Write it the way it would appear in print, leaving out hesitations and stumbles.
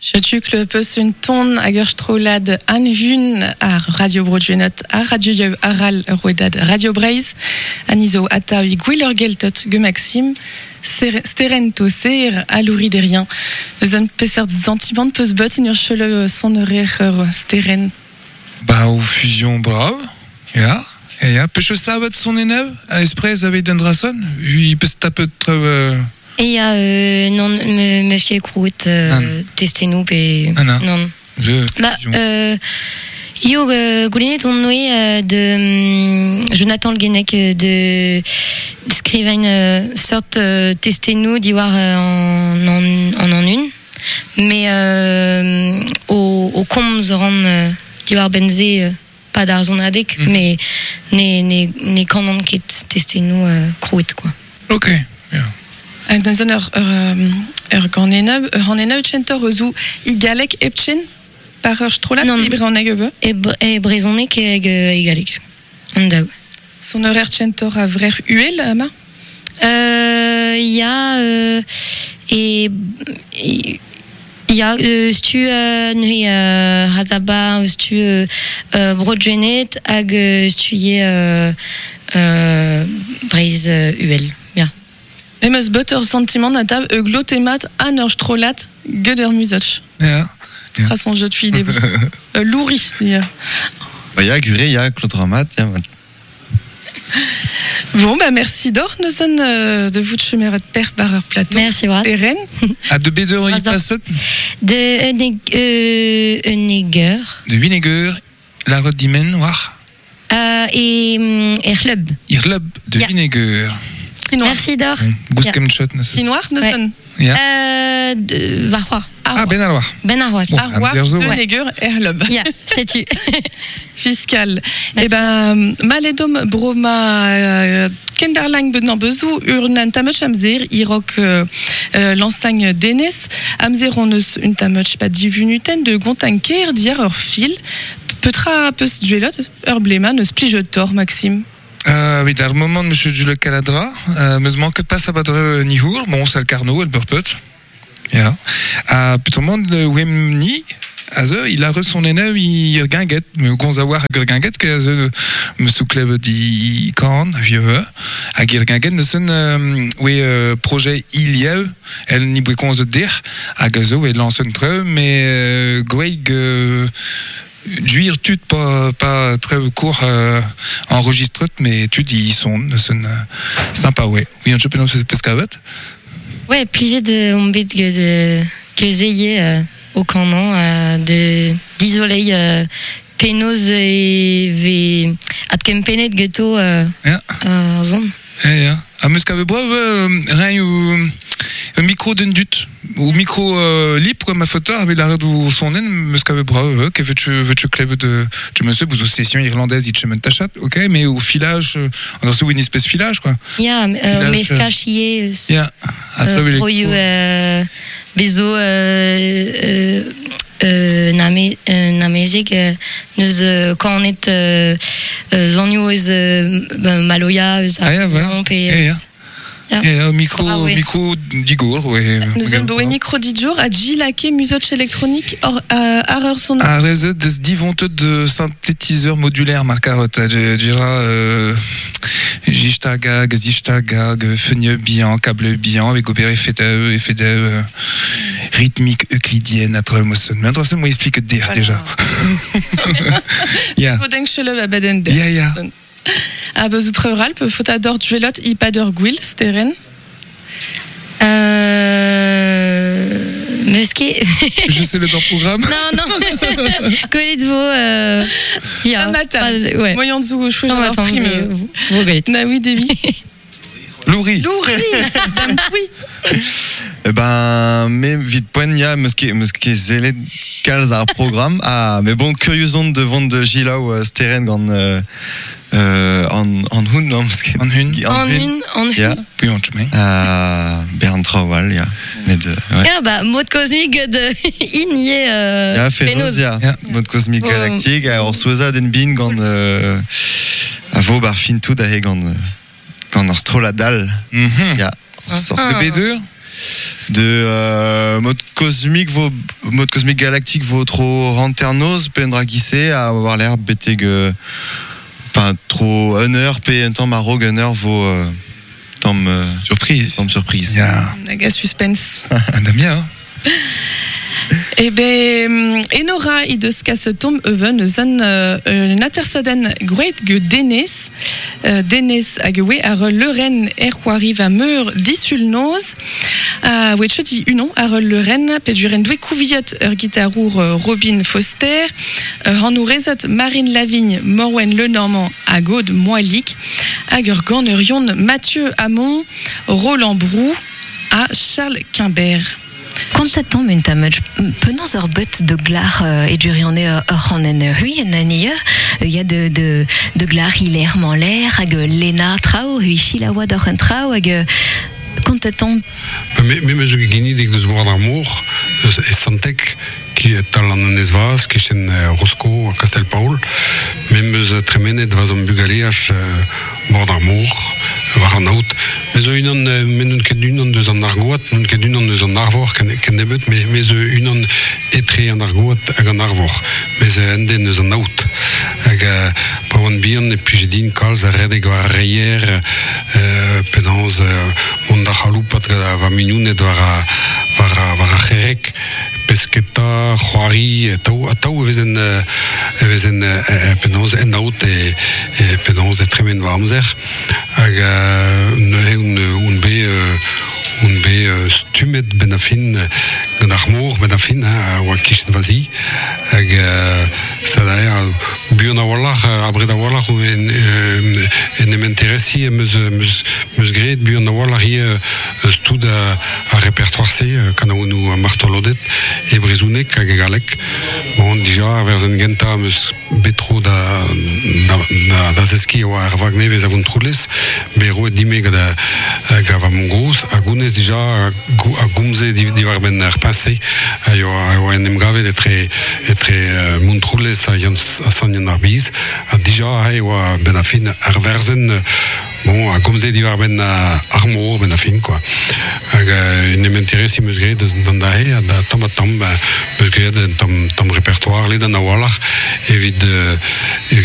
Je tue le peu une tonne à Gerstrolad Anjun à Radio Broadgenot à Radio Yeu Aral Ruedad Radio Braise Aniso Atawi Gwiller Geltot Ge Maxime Sterento Ser Alouri Derien Zon Pesser Zantiment Pus Bot in Urchele Sonnerer Steren. Bah, ou fusion brave, ja. Ja, peux-je savoir son élève à Espresse avec Dendrason? Oui, peut taper Et non, monsieur Krout, testez-nous, et non. Io goulinet on noé de Jonathan Le Guenec de scrive une sorte testez-nous d'ivoir en une, mais au com zoran d'ivoir benzé pas d'argent adek, mais ne canon qui testez-nous Krout quoi. Ok. Yeah. Dans un Gorneneuve Chentor Zou Igalek Epchen par Strolat Ibranegebe et Brezonek et Igalek. Andau. Son horaire Chentor a vrai Uel ama? Il y a il y a stu Hazaba stu Broadgenet ag stu Breiz Uel. Emes butter sentiment na table glotemat an strolat geder musoch. Ja. À son jeu de fille des lourris d'ailleurs. Bah ya guré ya clotramat ya. Bon bah merci d'or nous sommes de vous de chemin de terre barreur plateau. Merci Brad. Terrain. À de Bédeur il passe de Neger. De Vinegar, la route d'Imen war. Et club. Irlub de Vinegar. Merci d'or. Gouskemchot. Si noir nous sommes. Varrois. Ah, Benarrois. Benarrois. Arrois de Neger Erlub. Yeah, sais-tu. Fiscal. Eh ben, Maledom Broma Kenderlang Bednan Bezou, Urnan Tamoch Amzer, Irok l'enseigne d'Enes, Amzer on une Tamoch pas divunuten de Gontanker, d'hier fil, Petra Pus Duelot, Urblema, ne splijotor, Maxime. Oui, dans le moment de monsieur Jules Caladra, me manque pas Sabadre Nihour, bon, c'est le Carnot, elle peut. Ja. Putain, le Wemni, il a reçu son élève, il reganguette, mais Gonzawa reganguette, que me soulève dit quand, vieux, à Girganguette, nous sommes, oui, projet Iliev, elle n'y peut qu'on se dire, à Gazo, et lance un truc, mais, Greg, Juir tude pas très court enregistré, mais tude ils sont sympa ouais. Oui, on peut nous faire pescavet. Ouais, plié de on bête que zayé au canon d'isoler penos et at kempenet ghetto zone. Ja. À Muscave Brave, rien un micro d'un dut ou micro libre comme ma photo avec la radio son nom Muscave Brave que veux-tu clé de monsieur vous aux sessions irlandaises il chemin tachat ok mais au filage on a reçu une espèce de filage quoi. Yeah, mais scachier. Yeah. À travers les cours. Bezo namezik nous quand on est zanioz maloya voilà. Micro d'Igor, ouais. Nous avons un micro d'Igor à Gilaké, musoch électronique, à son. À réseau de divonte de synthétiseur modulaire, marcarote, dira, Gistagag, fenue bian, câble bian, avec opéré effet de rythmique euclidienne, à travers mais entre ça, moi, explique dire déjà. Yeah. Faut donc cheleu à baden. Yeah. À Bezoutre-Rural, faut adore Duelot, Ipador Gwil, Steren. Musqué. Je sais le programme. Non. Collé de vos. Ouais. Moyen de zou, je fais leur prime. Vous galette. Naoui Devi. Louri. Oui. Eh ben, mais vite poigna, musqué zélé calzar programme. Ah, mais bon, curieusement devant de Gila ou Steren en hun, non, musqué. En hun. Ja. Puis on te met. Bern Trawal, ja. Mais de, ouais. Ja, bah, mode cosmique de Inie. Ja, Fénoz, ja. Mode cosmique galactique. Alors, Souza den bin, gant, a vo bar fin tout, a he gant, Stroladal. Ja. On sort. De B2? mode cosmique galactique votre ranternos pendra gissé à avoir l'air béteg pas trop honneur p un temps maro gunner vos surprise. Yeah. Naga suspense. Damien. Eh ben, Enora i deus kas tom even zon natersaden great ge Dennis. Dennis hag we ar leuren c'hoari va meur disulnoz. Ouet choti unon ar leuren pe duren dwe kouviot ur gitarour Robin Foster. Han rezat Marine Lavigne, Morwen Lenormand a god Moalik. Hag ur gant Mathieu Hamon, Roland Brou a Charles Quimbert. Kontatom un tamaj penans ur bet de glar et durione ur an hui en anie il y a de glar hilaire l'air hag Lena trao hui chilawa d'ur an trao hag kontatom mais je gagné dès que de boire d'amour et Santek qui est dans l'Annesvas qui est Roscoe Castel Paul même je tremene de vazon bugaliach boire d'amour war an out mais unan men ket unan deus an argoat nun ket unan deus an arvor ken nebet mais unan etre an argoat hag an arvor mais enden deus an out hag pa oan bihan e pujedin kalz a redeg war reier pedans mont da chaloupat va minounet war a cherek pesketa, c'hoari, tau evezen pedans en out e pedans e tremen va amzer hag un be stumet ben a fin gant ar mor ben a fin oa kichet vazi hag sada buan a wallach abred a wallach en em interesi meus gret buan a wallach stud a repertoire se kan a ounou a martolodet e brezounek hag galek bon dija ver zen genta meus betro da zeski oa ar vag nevez a vont troulez be roet dime gant va mon gros a gounez dija a goumze diwar ben ar pinse eo en em gavet etre moun troulez a sanien ar biz a dija oa ben a fin ar verzen bon a goumze diwar ben ar mor ben a fin quoi hag en em interesi meus gret d'an da a da tam a tam meus gret tam repertoire le dan a wallach evit